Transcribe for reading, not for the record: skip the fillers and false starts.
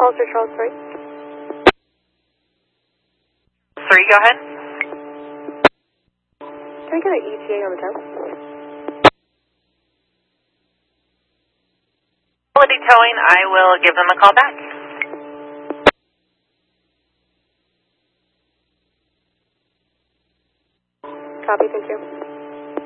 Officer Charles 3. 3, go ahead. Can I get an ETA on the tow? Quality Towing, I will give them a call back. Copy, thank you.